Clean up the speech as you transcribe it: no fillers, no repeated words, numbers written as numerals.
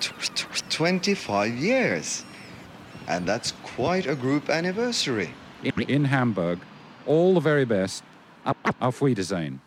25 years. And that's quite a group anniversary. In Hamburg, all the very best. Auf Wiedersehen.